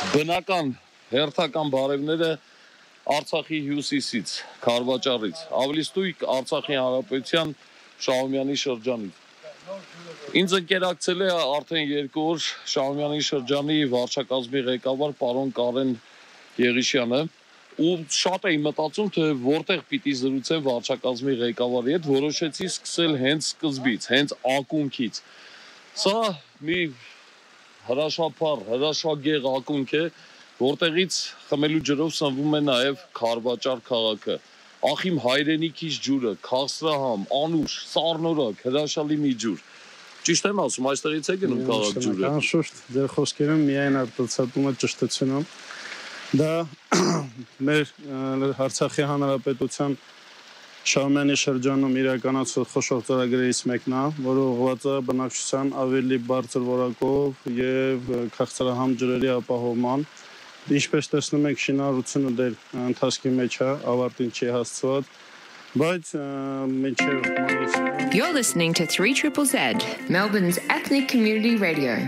բնական հերթական բարևները Արցախի հյուսիսից, Քարվաճառից, ավելի ստույգ Արցախի հանրապետության Շահումյանի շրջանից։ Ինձ ընկերակցել է արդեն 2 օր Շահումյանի շրջանի վարչակազմի ղեկավար պարոն Կարեն Եղիշյանը, ու շատ էի մտածում, թե որտեղ պիտի զրուցեմ վարչակազմի ղեկավարի հետ, որոշեցի սկսել հենց սկզբից, հենց ակունքից։ Սա մի հրաշափառ, հրաշագեղ ակունք է, որտեղից խմելու ջրով սնվում է նաև Քարվաճառ քաղաքը։ Ախ իմ հայրենիքից ջուրը, քաղցրահամ, անուշ, սառնորակ, հրաշալի մի ջուր։ Ճիշտ եմ ասում, այստեղից է գնում քաղաք ջուրը։ Անշուշտ, ձեր խոսքերում միայն արտացոլվում է ճշտությունը։ Դա մեր Արցախի հանրապետության Շահումյանի շրջանում իրականացվող խոշոր ծրագրերից մեկն է, որը ուղղված է բնակչության ավելի բարձր որակով եւ քաղցրահամ ջրերի ապահովման։ Ինչպես տեսնում եք, շինարարությունը դեռ ընթացքի մեջ է, ավարտին չի հասցված, բայց մինչև You're listening to 3ZZZ, Melbourne's ethnic community radio.